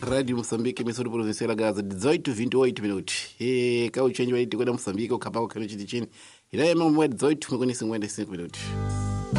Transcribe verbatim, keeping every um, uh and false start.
Radio Moçambique, emissora provincial Gaza, dezoito e vinte e oito minutos. E cá o change vai ter que Moçambique, o capau que a gente tinha. E daí é dezoito e cinquenta e cinco minutos.